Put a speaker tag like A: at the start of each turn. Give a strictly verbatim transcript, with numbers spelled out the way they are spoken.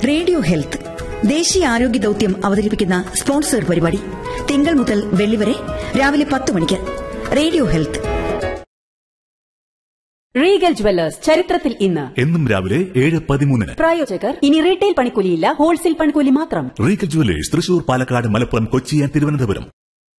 A: Radio health ദേശീയ ആരോഗ്യ ദൌത്യം അവതരിപ്പിക്കുന്ന സ്പോൺസർ പരിപാടി തിങ്കൾ മുതൽ വെള്ളി വരെ രാവിലെ പത്ത് മണിക്ക്. Radio health.
B: റീഗൽ ജുവല്ലേഴ്സ് ചരിത്രത്തിൽ ഇന്ന്
C: എന്നും രാവിലെ ഏഴ് പതിമൂന്നിന്.
B: പ്രായോജകർ ഇനി റീറ്റെയിൽ പണിക്കൂലിയില്ല, ഹോൾസെയിൽ പണിക്കൂലി മാത്രം.
C: Regal jewellers Thrissur, Palakkad, Malappuram, Kochi and Thiruvananthapuram.